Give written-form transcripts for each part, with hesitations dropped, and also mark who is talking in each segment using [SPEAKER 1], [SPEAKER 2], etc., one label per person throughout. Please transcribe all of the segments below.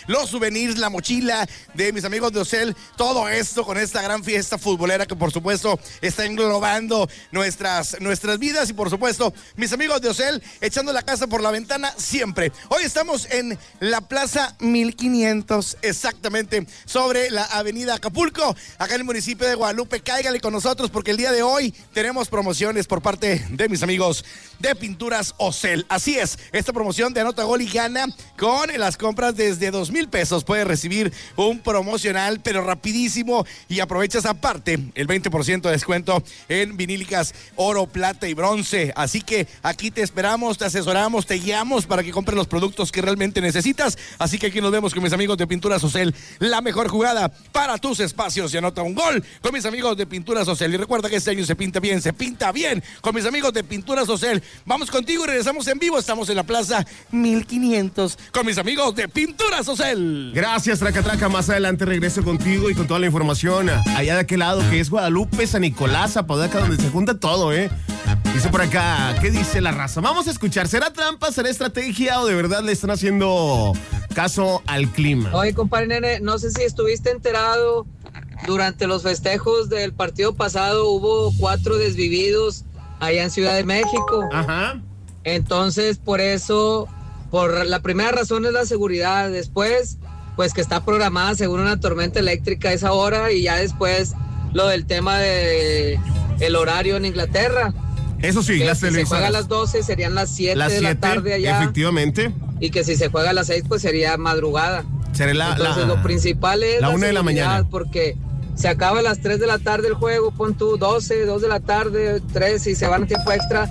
[SPEAKER 1] los souvenirs, la mochila de mis amigos de Ocel, todo esto con esta gran fiesta futbolera que por supuesto está englobando nuestras vidas y por supuesto mis amigos de Ocel echando la casa por la ventana siempre. Hoy estamos en la Plaza 1500, exactamente sobre la avenida Acapulco, acá en el municipio de Guadalupe. Cáigale con nosotros porque el día de hoy tenemos promociones por parte de mis amigos de Pinturas Ocel. Así es, esta promoción de anota gol y gana con las compras desde 2,000 pesos. Puedes recibir un promocional, pero rapidísimo, y aprovechas aparte el 20% de descuento en vinílicas oro, plata y bronce. Así que aquí te esperamos, te asesoramos, te guiamos para que compres los productos que realmente necesitas. Así que aquí nos vemos con mis amigos de Pinturas Ocel, la mejor jugada para tus espacios. Y anota un gol con mis amigos de Pinturas Ocel. Y recuerda que este año se pinta bien con mis amigos de Pinturas Ocel. Vamos contigo y regresamos en vivo. Estamos en la Plaza 1500 con mis amigos de Pinturas Ocel.
[SPEAKER 2] Gracias, Traca. Más adelante regreso contigo y con toda la información allá de aquel lado que es Guadalupe, San Nicolás, Apodaca, donde se junta todo, Dice por acá, ¿qué dice la raza? Vamos a escuchar, ¿será trampa, será estrategia o de verdad le están haciendo caso al clima?
[SPEAKER 3] Oye, compadre Nene, no sé si estuviste enterado, durante los festejos del partido pasado hubo 4 desvividos allá en Ciudad de México.
[SPEAKER 2] Ajá.
[SPEAKER 3] Entonces, por eso, por la primera razón es la seguridad, después, pues que está programada según una tormenta eléctrica a esa hora, y ya después lo del tema de el horario en Inglaterra.
[SPEAKER 2] Eso sí,
[SPEAKER 3] que
[SPEAKER 2] las
[SPEAKER 3] si se juega a las 12 serían las 7 de la tarde allá.
[SPEAKER 2] Efectivamente.
[SPEAKER 3] Y que si se juega a las 6 pues sería madrugada. Entonces lo principal es
[SPEAKER 2] la 1 de la mañana.
[SPEAKER 3] Porque se acaba a las 3 de la tarde el juego, pon tú 2 de la tarde, 3 y se van a tiempo extra.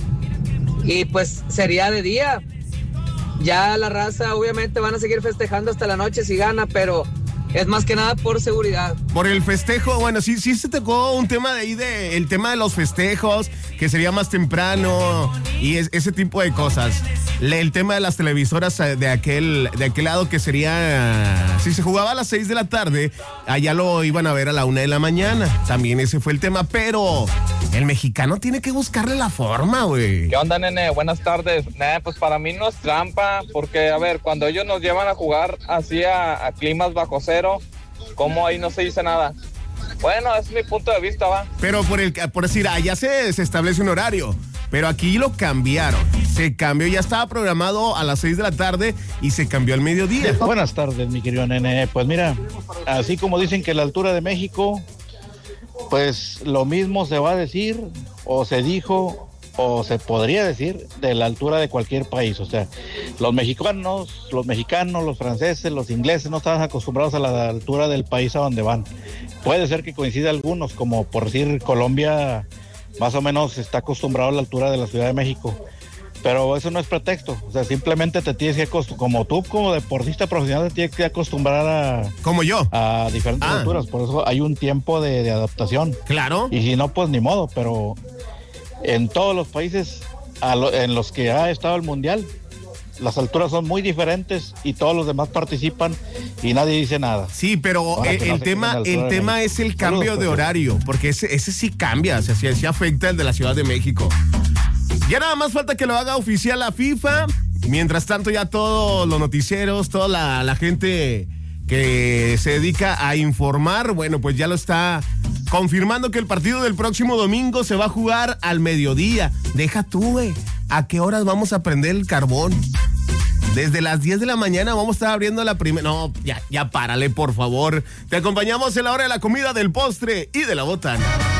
[SPEAKER 3] Y pues sería de día. Ya la raza obviamente van a seguir festejando hasta la noche si gana, pero es más que nada por seguridad.
[SPEAKER 2] Por el festejo, bueno, sí se tocó un tema de ahí, el tema de los festejos, que sería más temprano y ese tipo de cosas. El tema de las televisoras de aquel lado que sería, si se jugaba a las 6 de la tarde, allá lo iban a ver a la 1 de la mañana. También ese fue el tema, pero el mexicano tiene que buscarle la forma, güey.
[SPEAKER 4] ¿Qué onda, nene? Buenas tardes. Pues para mí no es trampa, porque, a ver, cuando ellos nos llevan a jugar así a climas bajo cero, ¿cómo ahí no se dice nada? Bueno, ese es mi punto de vista, va.
[SPEAKER 2] Pero por decir, allá se establece un horario, pero aquí lo cambiaron. Se cambió, ya estaba programado a las 6 de la tarde y se cambió al mediodía.
[SPEAKER 5] Buenas tardes, mi querido nene. Pues mira, así como dicen que la altura de México, pues lo mismo se va a decir, o se dijo, o se podría decir de la altura de cualquier país. O sea, los mexicanos, los franceses, los ingleses no estaban acostumbrados a la altura del país a donde van. Puede ser que coincida algunos, como por decir Colombia más o menos está acostumbrado a la altura de la Ciudad de México, pero eso no es pretexto. O sea, simplemente te tienes que como tú como deportista profesional te tienes que acostumbrar a diferentes alturas. Por eso hay un tiempo de adaptación.
[SPEAKER 2] Claro.
[SPEAKER 5] Y si no, pues ni modo. Pero en todos los países en los que ha estado el mundial, las alturas son muy diferentes y todos los demás participan y nadie dice nada.
[SPEAKER 2] Sí, pero el tema es el cambio de horario, porque ese sí cambia, o sea, sí afecta el de la Ciudad de México. Ya nada más falta que lo haga oficial la FIFA. Mientras tanto, ya todos los noticieros, toda la gente que se dedica a informar, bueno, pues ya lo está confirmando que el partido del próximo domingo se va a jugar al mediodía. Deja tú, güey, ¿a qué horas vamos a prender el carbón? Desde las 10 de la mañana vamos a estar abriendo la primera... No, ya párale, por favor. Te acompañamos en la hora de la comida, del postre y de la botana.